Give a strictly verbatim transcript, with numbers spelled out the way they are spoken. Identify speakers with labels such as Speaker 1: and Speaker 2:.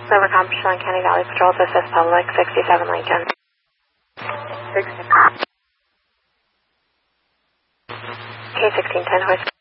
Speaker 1: River Compton, County Valley Patrol to assist public, sixty-seven Lincoln.
Speaker 2: sixty.
Speaker 1: K sixteen ten, hoist.